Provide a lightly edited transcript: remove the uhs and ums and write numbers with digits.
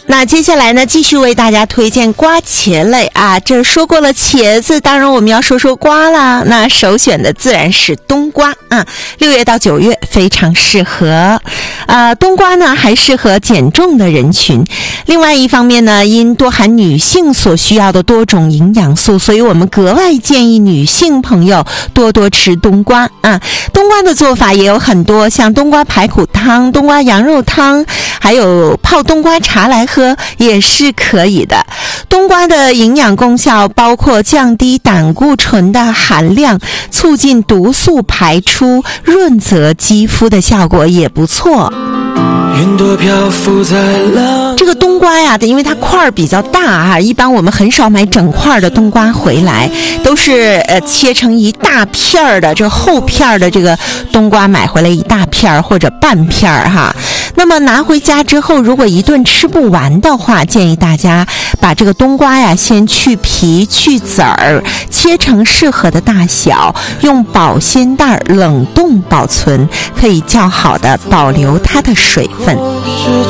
那接下来呢，继续为大家推荐瓜茄类啊。这说过了茄子，当然我们要说说瓜啦。那首选的自然是冬瓜啊，6月到9月非常适合。冬瓜呢还适合减重的人群。另外一方面呢，因多含女性所需要的多种营养素，所以我们格外建议女性朋友多多吃冬瓜啊。冬瓜的做法也有很多，像冬瓜排骨汤、冬瓜羊肉汤，还有泡冬瓜茶来喝也是可以的。冬瓜的营养功效包括降低胆固醇的含量，促进毒素排出，润泽肌肤的效果也不错。这个冬瓜呀，因为它块儿比较大啊，一般我们很少买整块的冬瓜回来，都是切成一大片儿的，这厚片儿的这个冬瓜买回来一大片儿或者半片儿哈。那么拿回家之后，如果一顿吃不完的话，建议大家把这个冬瓜呀先去皮去籽儿，切成适合的大小，用保鲜袋冷冻保存，可以较好的保留它的水分。